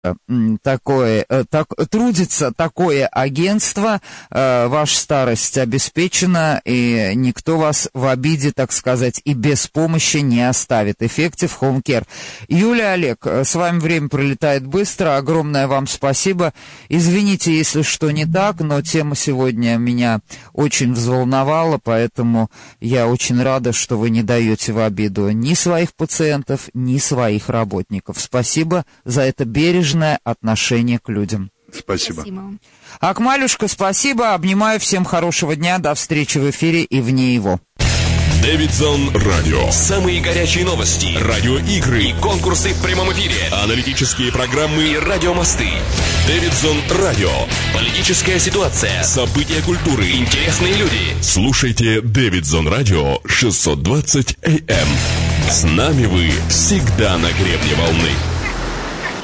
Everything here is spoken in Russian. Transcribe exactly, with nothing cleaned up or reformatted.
такое, так, трудится такое агентство, э, ваша старость обеспечена, и никто вас в обиде, так сказать, и без помощи не оставит. Effective Home Care. Юлия, Олег, с вами время пролетает быстро, огромное вам спасибо. Извините, если что не так, но тема сегодня меня очень взволновала, поэтому я очень рада, что вы не даете в обиду ни своих пациентов, ни своих работников. Спасибо за это бережное отношение к людям. Спасибо. Спасибо. Акмалюшка, спасибо. Обнимаю. Всем хорошего дня. До встречи в эфире и вне его. Дэвидсон Радио. Самые горячие новости, радиоигры и конкурсы в прямом эфире, аналитические программы и радиомосты. Дэвидсон Радио. Политическая ситуация, события культуры, интересные люди. Слушайте Дэвидсон Радио шестьсот двадцать эй эм. С нами вы всегда на гребне волны.